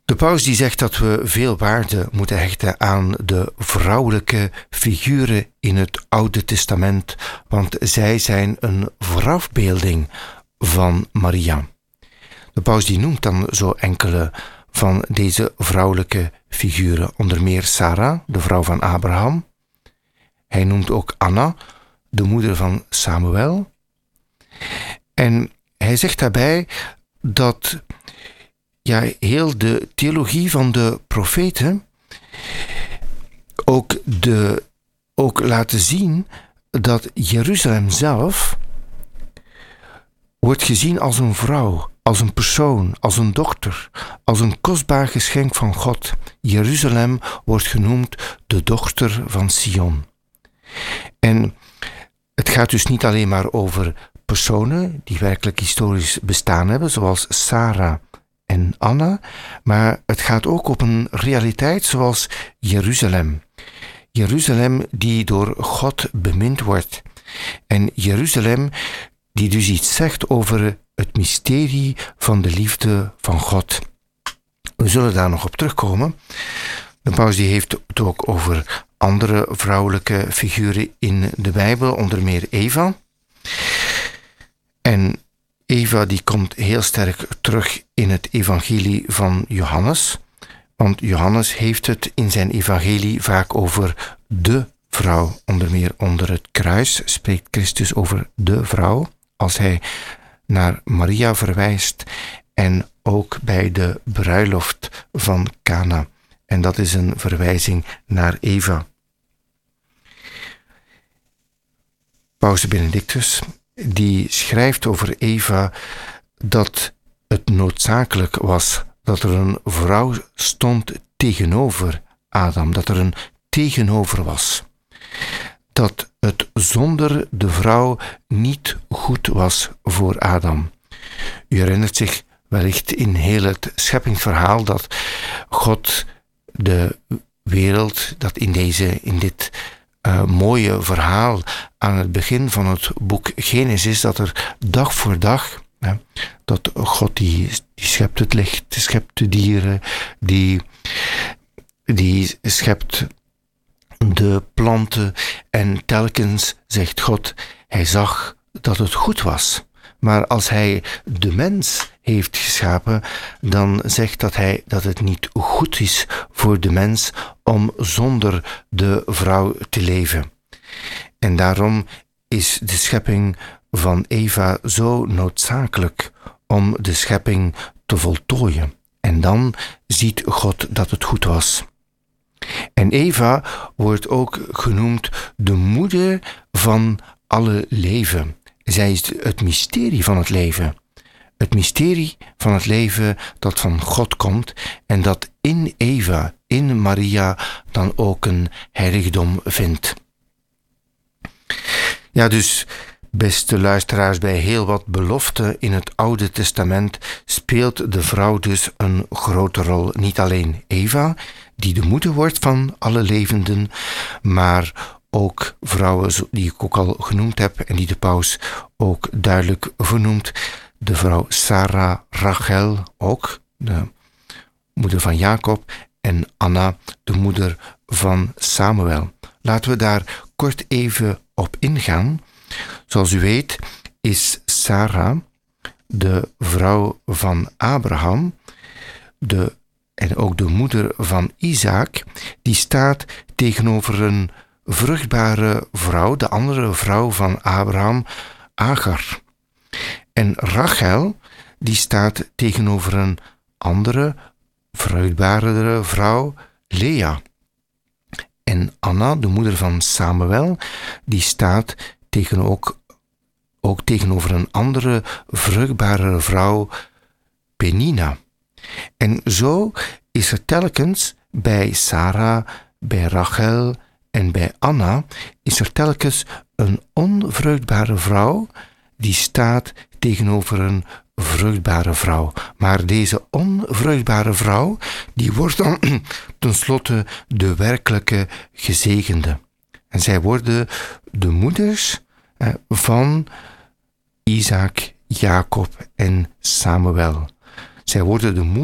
De paus die zegt dat we veel waarde moeten hechten aan de vrouwelijke figuren in het Oude Testament, want zij zijn een voorafbeelding van Maria. De paus die noemt dan zo enkele van deze vrouwelijke figuren, onder meer Sarah, de vrouw van Abraham. Hij noemt ook Anna, de moeder van Samuel. En hij zegt daarbij dat heel de theologie van de profeten ook laten zien dat Jeruzalem zelf wordt gezien als een vrouw, als een persoon, als een dochter, als een kostbaar geschenk van God. Jeruzalem wordt genoemd de dochter van Sion. En het gaat dus niet alleen maar over personen die werkelijk historisch bestaan hebben, zoals Sarah en Anna, maar het gaat ook op een realiteit zoals Jeruzalem. Jeruzalem die door God bemind wordt. En Jeruzalem die dus iets zegt over het mysterie van de liefde van God. We zullen daar nog op terugkomen. De paus die heeft het ook over andere vrouwelijke figuren in de Bijbel, onder meer Eva. En Eva die komt heel sterk terug in het evangelie van Johannes. Want Johannes heeft het in zijn evangelie vaak over de vrouw. Onder meer onder het kruis spreekt Christus over de vrouw, als hij naar Maria verwijst en ook bij de bruiloft van Cana. En dat is een verwijzing naar Eva. Paus Benedictus die schrijft over Eva dat het noodzakelijk was dat er een vrouw stond tegenover Adam, dat er een tegenover was. Dat het zonder de vrouw niet goed was voor Adam. U herinnert zich wellicht in heel het scheppingsverhaal dat God de wereld, dat in dit mooie verhaal aan het begin van het boek Genesis, dat er dag voor dag, dat God die schept het licht, schept de dieren, die schept de planten en telkens zegt God, hij zag dat het goed was. Maar als hij de mens heeft geschapen, dan zegt dat het niet goed is voor de mens om zonder de vrouw te leven. En daarom is de schepping van Eva zo noodzakelijk om de schepping te voltooien. En dan ziet God dat het goed was. En Eva wordt ook genoemd de moeder van alle leven. Zij is het mysterie van het leven. Het mysterie van het leven dat van God komt en dat in Eva, in Maria, dan ook een heiligdom vindt. Ja, dus, beste luisteraars, bij heel wat beloften in het Oude Testament speelt de vrouw dus een grote rol. Niet alleen Eva, die de moeder wordt van alle levenden, maar ook vrouwen die ik ook al genoemd heb en die de paus ook duidelijk vernoemt. De vrouw Sarah, Rachel, ook de moeder van Jacob, en Anna, de moeder van Samuel. Laten we daar kort even op ingaan. Zoals u weet is Sarah, de vrouw van Abraham, en ook de moeder van Isaac, die staat tegenover een vruchtbare vrouw, de andere vrouw van Abraham, Agar. En Rachel, die staat tegenover een andere, vruchtbaardere vrouw, Lea. En Anna, de moeder van Samuel, die staat ook tegenover een andere, vruchtbare vrouw, Penina. En zo is er telkens bij Sarah, bij Rachel en bij Anna, is er telkens een onvruchtbare vrouw die staat tegenover een vruchtbare vrouw. Maar deze onvruchtbare vrouw, die wordt dan tenslotte de werkelijke gezegende. En zij worden de moeders van Isaac, Jacob en Samuel. Zij worden de moeders